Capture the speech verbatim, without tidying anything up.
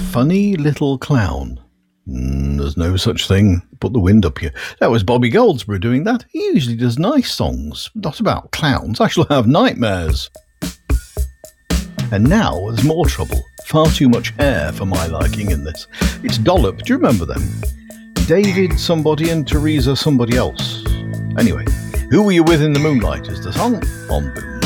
funny little clown. Mm, there's no such thing. Put the wind up here. That was Bobby Goldsboro doing that. He usually does nice songs, not about clowns. I shall have nightmares. And now there's more trouble. Far too much hair for my liking in this. It's Dollop. Do you remember them? David somebody and Teresa somebody else. Anyway, Who Were You With in the Moonlight is the song on Boom.